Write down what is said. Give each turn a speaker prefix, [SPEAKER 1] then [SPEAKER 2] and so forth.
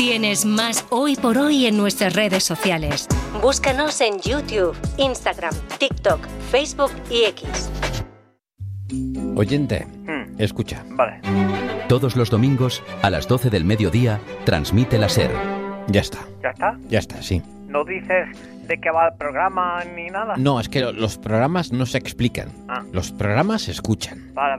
[SPEAKER 1] Tienes más Hoy por Hoy en nuestras redes sociales. Búscanos en YouTube, Instagram, TikTok, Facebook y X.
[SPEAKER 2] Oyente, escucha.
[SPEAKER 3] Vale.
[SPEAKER 4] Todos los domingos, a las 12 del mediodía, transmite la SER.
[SPEAKER 2] Ya está.
[SPEAKER 3] ¿Ya está?
[SPEAKER 2] Ya está, sí.
[SPEAKER 3] ¿No dices de qué va el programa ni nada?
[SPEAKER 2] No, es que los programas no se explican. Los programas se escuchan.
[SPEAKER 3] Vale.